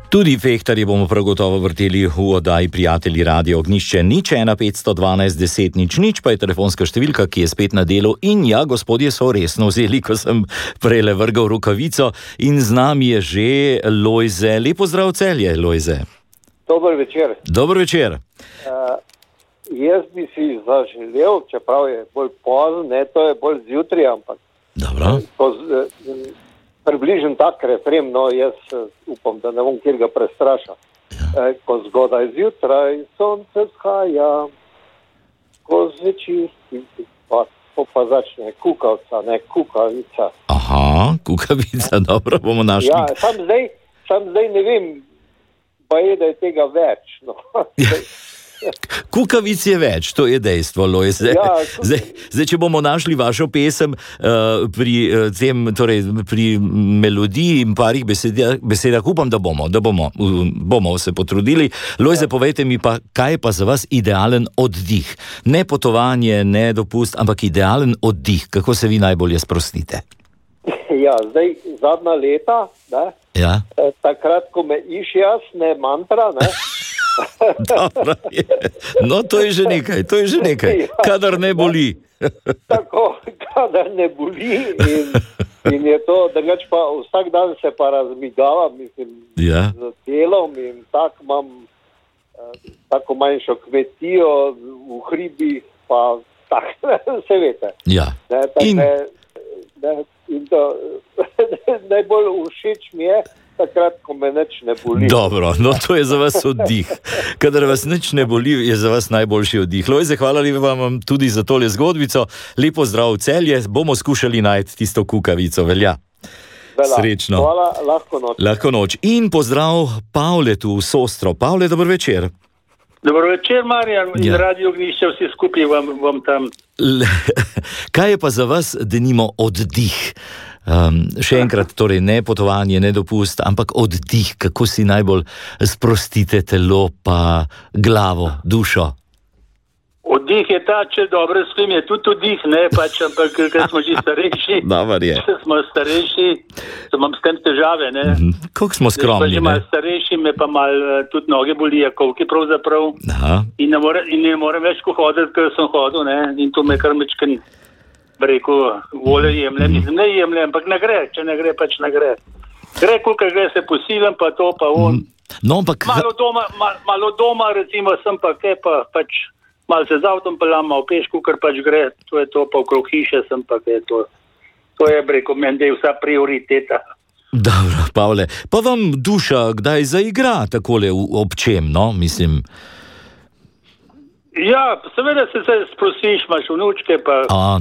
Tudi Fehtarje bomo prav gotovo vrteli v oddaji Prijatelji Radio Ognjišče. 015 512 10 00, pa je telefonska številka, ki je spet na delu. In ja, gospodje so resno vzeli, ko sem prejle vrgal rukavico. In z nami je že Lojze. Lepo zdrav Celje, Lojze. Dober večer. Dober večer. Jaz bi si zaželel, čeprav je bolj pozno, ne, to je bolj zjutraj, ampak Dobro. Približen tak refren, no jaz upam, da ne bom kjer ga prestrašal. Ko zgodaj zjutraj sonce vzhaja, ko zvečer pa začne kukavca, ne kukavica. Aha, kukavica, dobro, bomo našli. Ja, sam zdaj ne vem, pa je, da je tega več. No. Kukavic je več, to je dejstvo, Lojze. Ja, zdaj, če bomo našli vašo pesem pri melodiji in parih besedah, upam, da bomo se potrudili. Lojze, povejte mi pa, kaj je pa za vas idealen oddih? Ne potovanje, ne dopust, ampak idealen oddih. Kako se vi najbolje sprostite? Ja, zdaj zadnja leta, ne? Ja. Takrat, ko me jaz, ne mantra, ne? Dobro je. No, to je že nekaj. Kadar ne boli. Tako, kadar ne boli in je to, drugač pa vsak dan se pa razmigava, mislim, ja. Z telom in tak imam tako manjšo kmetijo v hribih, pa tak, se veste. Ja. In to najbolj všeč mi je, takrat, ko me nič ne boli. Dobro, no to je za vas oddih. Kadar vas nič ne boli, je za vas najboljši oddih. Lojze, hvala lepa vam tudi za tole zgodbico. Lepo zdrav Celje, bomo skušali najti tisto kukavico, velja. Srečno. Hvala, lahko noč. Lahko noč. In pozdrav Pavletu v Sostro. Pavle, dober večer. Dober večer, Marjan, in Radio Ognjišče, vsi skupaj vam tam. Kaj je pa za vas, denimo, oddih? Še enkrat, torej ne potovanje, ne dopust, ampak oddih, kako si najbolj sprostite telo pa glavo, dušo. Oddih je ta, če dobro spim, je tudi oddih, ne pač, ampak ker smo že starejši. Dobar je. Če smo starejši, imam s tem težave, ne. Koliko smo skromni, ne? Pa že malo starejši, me pa malo tudi noge bolijo, kolki pravzaprav. Aha. In ne morem več hoditi, ker sem hodil, ne, in to me kar mečken rekel, voljo jemljem, ne jemljem, ampak ne gre, če ne gre, pač ne gre. Gre, koliko gre, se posilim, pa to, pa on. No, ampak... Malo doma, recimo, sem pa kaj, pa pač malo se z avtom peljam, malo peš, kukar pač gre, to je to, pa okrog hiše sem pa kaj, to je, rekel, meni, da je vsa prioriteta. Dobro, Pavle, pa vam duša kdaj zaigra takole ob čem, no, mislim... Ja, seveda se sprostiš, imaš vnučke, pa...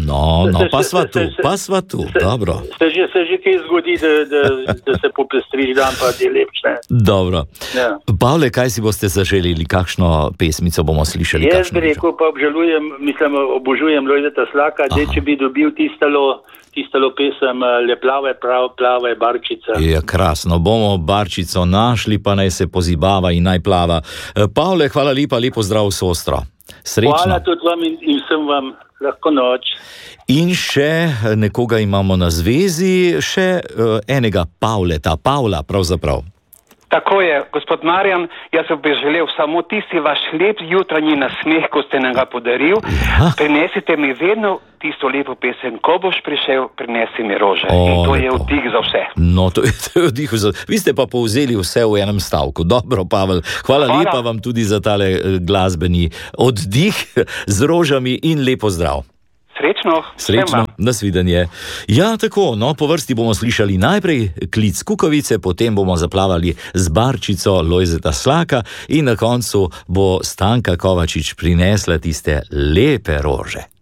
pa sva tu, dobro. Se že kaj zgodi, da se popestriš dan, pa ti lepš, ne? Dobro. Ja. Pavle, kaj si boste zaželeli, kakšno pesmico bomo slišali? Jaz bi rekel, pa obožujem Lojzeta Slaka, da če bi dobil tistalo pesem Le plava je barčica. Je krasno, bomo barčico našli, pa naj se pozibava in naj plava. Pavle, hvala lepa, lepo zdrav v Sostro. Srečno. Hvala tudi vam in vsem vam, lahko noč. In še nekoga imamo na zvezi, še enega Pavla pravzaprav. Tako je, gospod Marjan, jaz bi želel samo tisti vaš lep jutranji nasmeh, ko ste nam ga podaril. Ja. Prinesite mi vedno tisto lepo pesem, ko boš prišel, prinesi mi rože. In to je oddih za vse. No, to je oddih za vse. Vi ste pa povzeli vse v enem stavku. Dobro, Pavel, hvala lepa vam tudi za tale glasbeni oddih z rožami in lepo zdrav. Srečno, nasvidenje. Ja, tako, no, po vrsti bomo slišali najprej klic kukavice, potem bomo zaplavali z barčico Lojzeta Slaka in na koncu bo Stanka Kovačič prinesla tiste lepe rože.